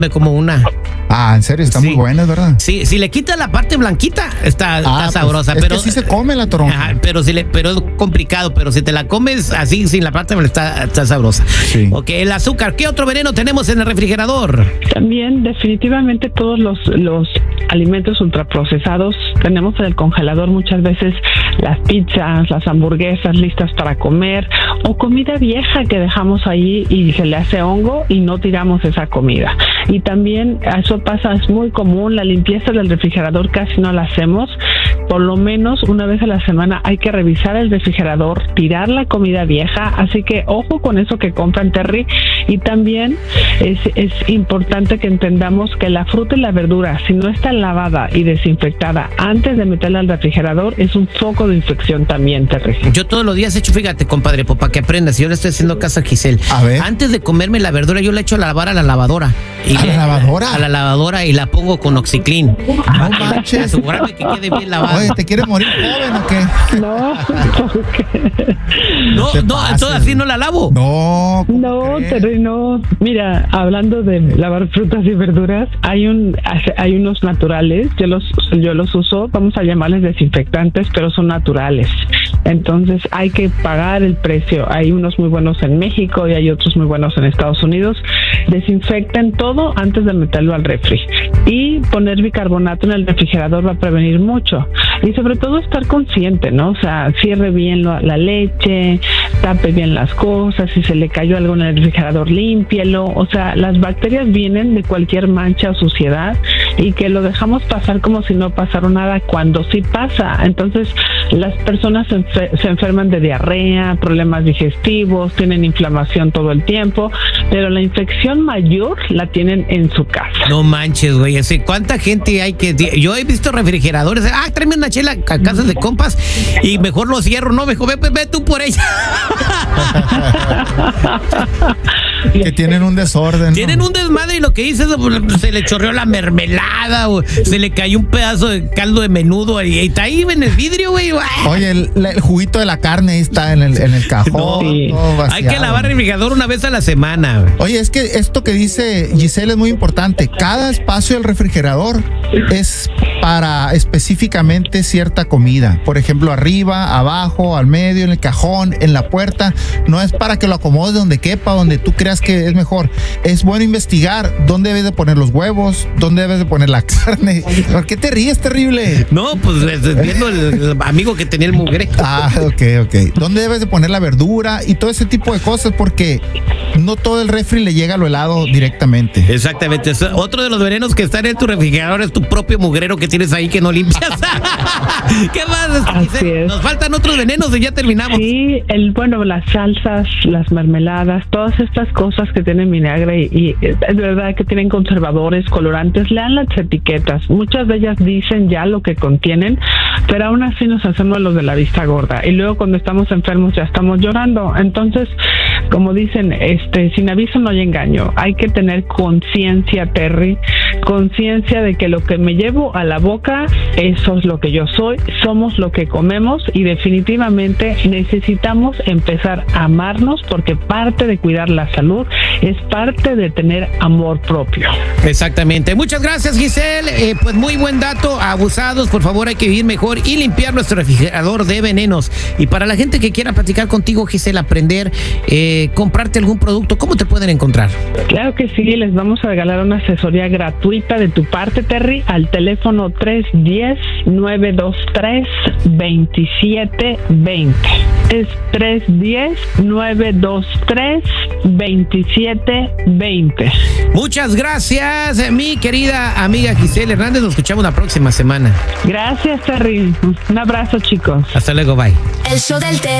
como una. Ah, en serio, está muy buena, ¿verdad? Sí, si le quitas la parte blanquita, está sabrosa. Pues, pero es que sí se come la toronja. Ajá, pero es complicado, pero si te la comes así, sin la parte, está sabrosa. Sí. Ok, el azúcar. ¿Qué otro veneno tenemos en el refrigerador? También, definitivamente, todos los alimentos ultraprocesados. Tenemos en el congelador muchas veces las pizzas, las hamburguesas listas para comer, o comida vieja que dejamos ahí y se le hace hongo y no tiramos esa comida. Y también eso pasa, es muy común, la limpieza del refrigerador casi no la hacemos. Por lo menos una vez a la semana hay que revisar el refrigerador, tirar la comida vieja, así que ojo con eso que compran, Terry. Y también es importante que entendamos que la fruta y la verdura, si no está lavada y desinfectada antes de meterla al refrigerador, es un foco de infección también, Terry. Yo todos los días he hecho, fíjate, compadre, para que aprendas, yo le estoy haciendo caso a Giselle. A ver. Antes de comerme la verdura, yo la echo a lavar a la lavadora. ¿A la lavadora? A la lavadora y la pongo con Oxiclean. No manches. Asegurarme que quede bien lavada. Oye, ¿te quieres morir joven o qué? No, No, entonces así no la lavo. No, Terry, no. Mira, hablando de lavar frutas y verduras, hay unos naturales, yo los uso, vamos a llamarles desinfectantes, pero son naturales. Entonces hay que pagar el precio. Hay unos muy buenos en México y hay otros muy buenos en Estados Unidos. Desinfecten todo antes de meterlo al refri. Y poner bicarbonato en el refrigerador va a prevenir mucho. Y sobre todo estar consciente, ¿no? O sea, cierre bien la leche, tape bien las cosas, si se le cayó algo en el refrigerador, límpielo. O sea, las bacterias vienen de cualquier mancha o suciedad y que lo dejamos pasar como si no pasara nada cuando sí pasa. Entonces, las personas se enferman de diarrea, problemas digestivos, tienen inflamación todo el tiempo, pero la infección mayor la tienen en su casa. No manches, güey. ¿Cuánta gente hay que...? Yo he visto refrigeradores. Tráeme una chela a casas de compas y mejor lo cierro. No, mejor ve tú por ella. Que tienen un desorden, ¿no? Tienen un desmadre y lo que dices, se le chorreó la mermelada o se le cayó un pedazo de caldo de menudo y está ahí en el vidrio, güey. Oye, el juguito de la carne ahí está en el cajón. No, sí. Hay que lavar el refrigerador una vez a la semana. Oye, es que esto que dice Giselle es muy importante. Cada espacio del refrigerador es para específicamente cierta comida. Por ejemplo, arriba, abajo, al medio, en el cajón, en la puerta. No es para que lo acomodes donde quepa, donde tú creas que es mejor. Es bueno investigar dónde debes de poner los huevos, dónde debes de poner la carne. ¿Por qué te ríes, terrible? No, pues viendo el amigo que tenía el mugre. Ok. ¿Dónde debes de poner la verdura y todo ese tipo de cosas? Porque no todo el refri le llega a lo helado directamente. Exactamente. Otro de los venenos que están en tu refrigerador es tu propio mugrero que tienes ahí que no limpias. ¿Qué más? Así es. Nos faltan otros venenos y ya terminamos. Sí, las salsas, las mermeladas, todas estas cosas que tienen vinagre y es verdad que tienen conservadores, colorantes. Lean las etiquetas. Muchas de ellas dicen ya lo que contienen, pero aún así nos hacemos los de la vista gorda. Y luego cuando estamos enfermos ya estamos llorando. Entonces, como dicen, sin aviso no hay engaño. Hay que tener conciencia, Terry, conciencia de que lo que me llevo a la boca, eso es lo que yo soy, somos lo que comemos y definitivamente necesitamos empezar a amarnos porque parte de cuidar la salud es parte de tener amor propio. Exactamente. Muchas gracias, Giselle. Pues muy buen dato. Abusados, por favor, hay que vivir mejor y limpiar nuestro refrigerador de venenos. Y para la gente que quiera platicar contigo, Giselle, aprender, comprarte algún producto, ¿cómo te pueden encontrar? Claro que sí, les vamos a regalar una asesoría gratuita de tu parte, Terry, al teléfono 310-923-2720. Es 310-923-2720. Muchas gracias, mi querida amiga Giselle Hernández. Nos escuchamos la próxima semana. Gracias, Terry. Un abrazo, chicos. Hasta luego, bye. El show del